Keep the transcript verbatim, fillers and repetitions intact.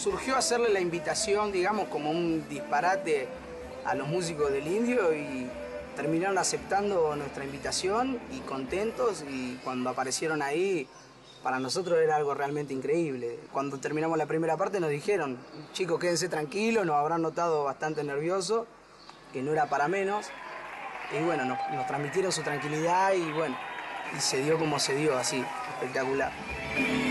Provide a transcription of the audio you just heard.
surgió hacerle la invitación, digamos, como un disparate a los músicos del Indio y terminaron aceptando nuestra invitación y contentos, y cuando aparecieron ahí, para nosotros era algo realmente increíble. Cuando terminamos la primera parte nos dijeron, chicos, quédense tranquilos, nos habrán notado bastante nerviosos, que no era para menos. Y bueno, nos, nos transmitieron su tranquilidad y bueno, y se dio como se dio, así, espectacular.